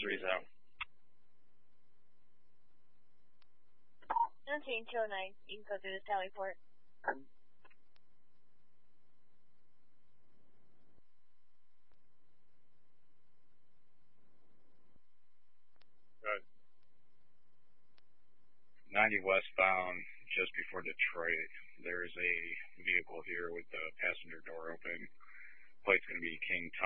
3's out. 1709, you can go through the tally port. Good. 90 westbound, just before Detroit. There's a vehicle here with the passenger door open. Plate's going to be King